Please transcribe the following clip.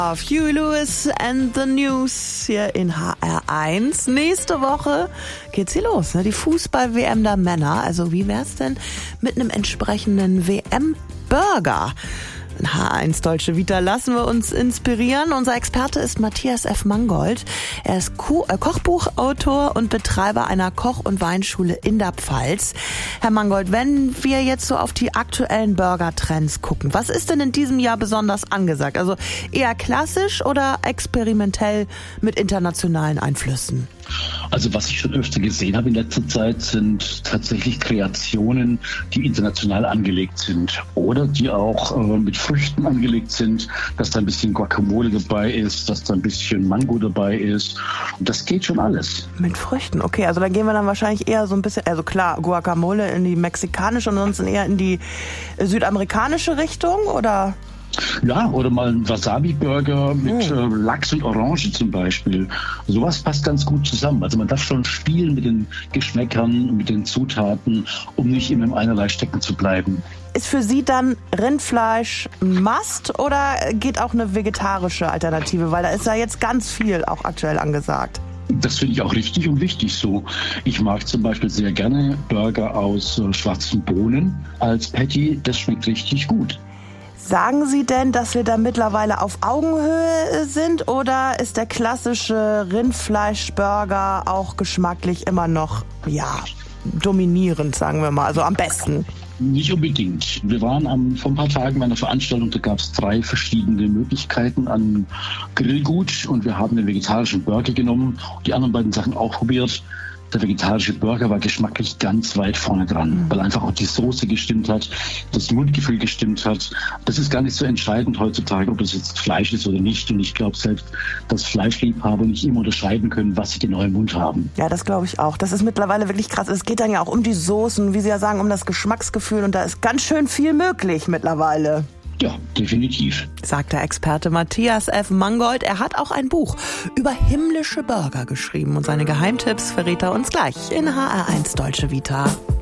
Auf Huey Lewis and the News hier in HR1. Nächste Woche geht's hier los, ne? Die Fußball-WM der Männer. Also wie wär's denn mit einem entsprechenden WM-Burger? In HR1 Deutsche Vita lassen wir uns inspirieren. Unser Experte ist Matthias F. Mangold. Er ist Kochbuchautor und Betreiber einer Koch- und Weinschule in der Pfalz. Herr Mangold, wenn wir jetzt so auf die aktuellen Burger-Trends gucken, was ist denn in diesem Jahr besonders angesagt? Also eher klassisch oder experimentell mit internationalen Einflüssen? Also was ich schon öfter gesehen habe in letzter Zeit, sind tatsächlich Kreationen, die international angelegt sind oder die auch mit Früchten angelegt sind, dass da ein bisschen Guacamole dabei ist, dass da ein bisschen Mango dabei ist. Und das geht schon alles. Mit Früchten, okay. Also dann gehen wir dann wahrscheinlich eher so ein bisschen, also klar, Guacamole in die mexikanische und ansonsten eher in die südamerikanische Richtung, oder? Ja, oder mal ein Wasabi-Burger mit Lachs und Orange zum Beispiel. Sowas passt ganz gut zusammen. Also man darf schon spielen mit den Geschmäckern, mit den Zutaten, um nicht immer im einerlei stecken zu bleiben. Ist für Sie dann Rindfleisch ein Must oder geht auch eine vegetarische Alternative? Weil da ist ja jetzt ganz viel auch aktuell angesagt. Das finde ich auch richtig und wichtig so. Ich mag zum Beispiel sehr gerne Burger aus schwarzen Bohnen als Patty. Das schmeckt richtig gut. Sagen Sie denn, dass wir da mittlerweile auf Augenhöhe sind oder ist der klassische Rindfleischburger auch geschmacklich immer noch, dominierend, sagen wir mal, also am besten? Nicht unbedingt. Wir waren vor ein paar Tagen bei einer Veranstaltung, da gab es 3 verschiedene Möglichkeiten an Grillgut und wir haben den vegetarischen Burger genommen, die anderen beiden Sachen auch probiert. Der vegetarische Burger war geschmacklich ganz weit vorne dran, weil einfach auch die Soße gestimmt hat, das Mundgefühl gestimmt hat. Das ist gar nicht so entscheidend heutzutage, ob das jetzt Fleisch ist oder nicht. Und ich glaube selbst, dass Fleischliebhaber nicht immer unterscheiden können, was sie genau im Mund haben. Ja, das glaube ich auch. Das ist mittlerweile wirklich krass. Es geht dann ja auch um die Soßen, wie Sie ja sagen, um das Geschmacksgefühl. Und da ist ganz schön viel möglich mittlerweile. Ja, definitiv. Sagt der Experte Matthias F. Mangold. Er hat auch ein Buch über himmlische Burger geschrieben und seine Geheimtipps verrät er uns gleich in HR1 Deutsche Vita.